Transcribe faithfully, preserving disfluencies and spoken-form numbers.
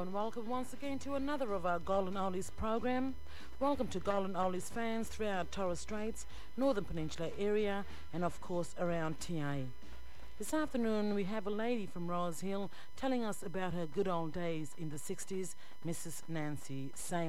and welcome once again to another of our Golden Oldies program. Welcome to Golden Oldies fans throughout Torres Straits, Northern Peninsula area, and of course around T A. This afternoon we have a lady from Rose Hill telling us about her good old days in the sixties, Missus Nancy Sale.